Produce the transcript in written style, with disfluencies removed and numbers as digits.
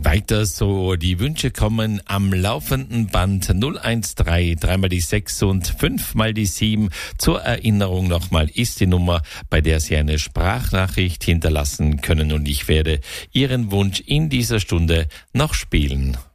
Weiter so, die Wünsche kommen am laufenden Band 013, 3 mal die 6 und 5 mal die 7. Zur Erinnerung nochmal ist die Nummer, bei der Sie eine Sprachnachricht hinterlassen können und ich werde Ihren Wunsch in dieser Stunde noch spielen.